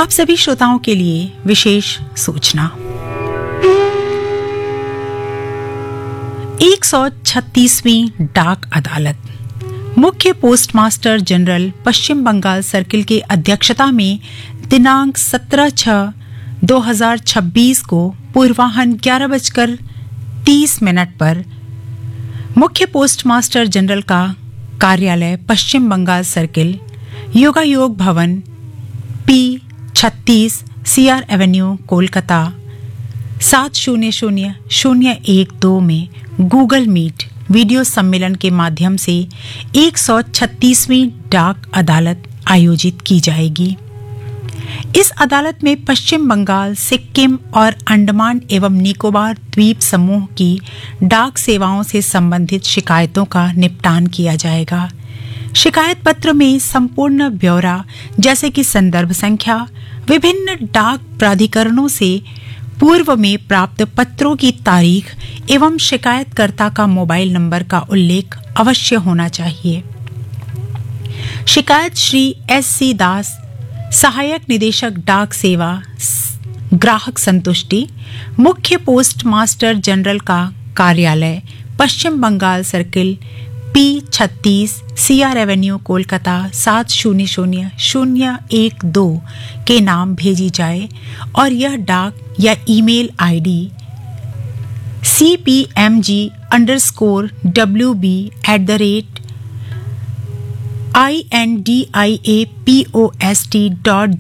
आप सभी श्रोताओं के लिए विशेष सूचना। 136वीं डाक अदालत मुख्य पोस्टमास्टर जनरल पश्चिम बंगाल सर्किल के अध्यक्षता में दिनांक 17/6/2026 को पूर्वाह्न 11:30 पर मुख्य पोस्टमास्टर जनरल का कार्यालय पश्चिम बंगाल सर्किल, योगायोग भवन, P36 CR एवेन्यू, कोलकाता 700012 में गूगल मीट वीडियो सम्मेलन के माध्यम से 136वीं डाक अदालत आयोजित की जाएगी। इस अदालत में पश्चिम बंगाल, सिक्किम और अंडमान एवं निकोबार द्वीप समूह की डाक सेवाओं से संबंधित शिकायतों का निपटान किया जाएगा। शिकायत पत्र में संपूर्ण ब्यौरा जैसे कि संदर्भ संख्या, विभिन्न डाक प्राधिकरणों से पूर्व में प्राप्त पत्रों की तारीख एवं शिकायतकर्ता का मोबाइल नंबर का उल्लेख अवश्य होना चाहिए। शिकायत श्री S.C. दास, सहायक निदेशक डाक सेवा, ग्राहक संतुष्टि, मुख्य पोस्टमास्टर जनरल का कार्यालय पश्चिम Bengal circle, P36 CR Avenue, Kolkata 700012 के नाम भेजी जाए और यह डाक या ईमेल ID cpmg_wb@indiapost